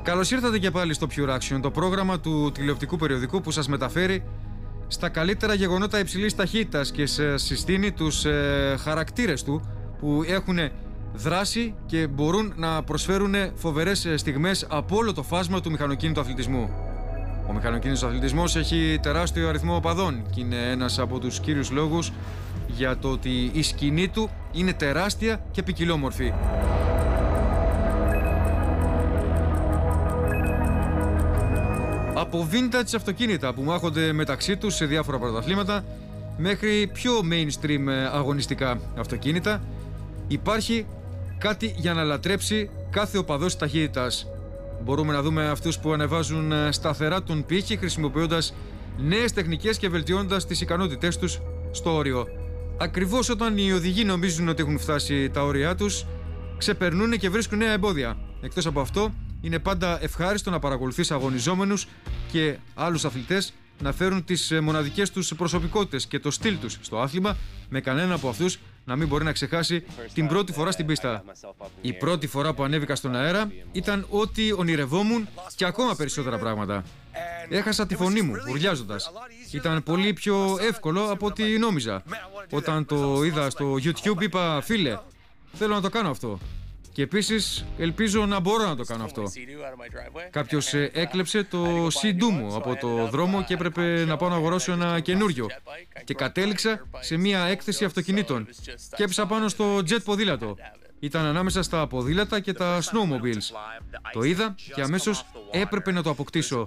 Καλώς ήρθατε και πάλι στο Pure Action, το πρόγραμμα του τηλεοπτικού περιοδικού που σας μεταφέρει στα καλύτερα γεγονότα υψηλής ταχύτητας και σας συστήνει τους χαρακτήρες του που έχουν δράση και μπορούν να προσφέρουν φοβερές στιγμές από όλο το φάσμα του μηχανοκίνητου αθλητισμού. Ο μηχανοκίνητος αθλητισμός έχει τεράστιο αριθμό οπαδών και είναι ένας από τους κύριους λόγους για το ότι η σκηνή του είναι τεράστια και ποικιλόμορφη. Από vintage αυτοκίνητα που μάχονται μεταξύ τους σε διάφορα πρωταθλήματα μέχρι πιο mainstream αγωνιστικά αυτοκίνητα, υπάρχει κάτι για να λατρέψει κάθε οπαδός ταχύτητας. Μπορούμε να δούμε αυτούς που ανεβάζουν σταθερά τον πύχη χρησιμοποιώντας νέες τεχνικές και βελτιώνοντας τις ικανότητές τους στο όριο. Ακριβώς όταν οι οδηγοί νομίζουν ότι έχουν φτάσει τα όρια τους, ξεπερνούν και βρίσκουν νέα εμπόδια. Εκτός από αυτό, είναι πάντα ευχάριστο να παρακολουθείς αγωνιζόμενους και άλλους αθλητές να φέρουν τις μοναδικές τους προσωπικότητες και το στυλ τους στο άθλημα, με κανένα από αυτούς να μην μπορεί να ξεχάσει την πρώτη φορά στην πίστα. Η πρώτη φορά που ανέβηκα στον αέρα ήταν ό,τι ονειρευόμουν και ακόμα περισσότερα πράγματα. Έχασα τη φωνή μου ουρλιάζοντας. Ήταν πολύ πιο εύκολο από ό,τι νόμιζα. Όταν το είδα στο YouTube είπα «Φίλε, θέλω να το κάνω αυτό». Και επίσης ελπίζω να μπορώ να το κάνω αυτό. Κάποιος έκλεψε το CD μου από το δρόμο και έπρεπε να πάω να αγοράσω ένα καινούριο. Και κατέληξα σε μια έκθεση αυτοκινήτων και έπεσα πάνω στο jet ποδήλατο. Ήταν ανάμεσα στα ποδήλατα και τα snowmobiles. Το είδα και αμέσως έπρεπε να το αποκτήσω.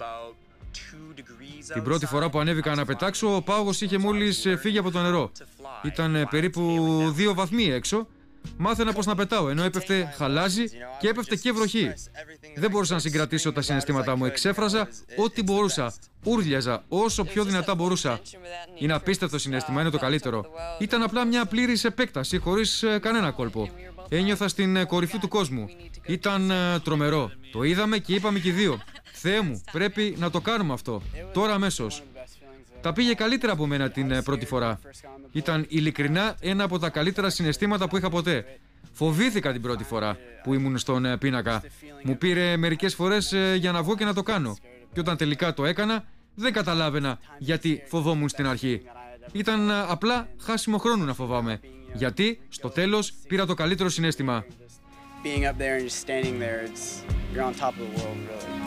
Την πρώτη φορά που ανέβηκα να πετάξω, ο πάγος είχε μόλις φύγει από το νερό. Ήταν περίπου 2 βαθμοί έξω. Μάθαινα πώς να πετάω, ενώ έπεφτε χαλάζι και έπεφτε και βροχή. Δεν μπορούσα να συγκρατήσω τα συναισθήματά μου. Εξέφραζα ό,τι μπορούσα. Ούρλιαζα όσο πιο δυνατά μπορούσα. Είναι απίστευτο συναίσθημα, είναι το καλύτερο. Ήταν απλά μια πλήρης επέκταση, χωρίς κανένα κόλπο. Ένιωθα στην κορυφή του κόσμου. Ήταν τρομερό. Το είδαμε και είπαμε και οι δύο. Θεέ μου, πρέπει να το κάνουμε αυτό. Τώρα αμέσως. Τα πήγε καλύτερα από μένα την πρώτη φορά. Ήταν ειλικρινά ένα από τα καλύτερα συναισθήματα που είχα ποτέ. Φοβήθηκα την πρώτη φορά που ήμουν στον πίνακα. Μου πήρε μερικές φορές για να βγω και να το κάνω. Και όταν τελικά το έκανα, δεν καταλάβαινα γιατί φοβόμουν στην αρχή. Ήταν απλά χάσιμο χρόνου να φοβάμαι. Γιατί στο τέλος πήρα το καλύτερο συναίσθημα.